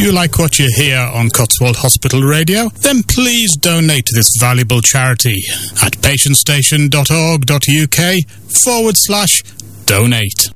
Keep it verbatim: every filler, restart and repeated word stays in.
you like what you hear on Cotswold Hospital Radio? Then please donate to this valuable charity at patientstation.org.uk forward slash donate.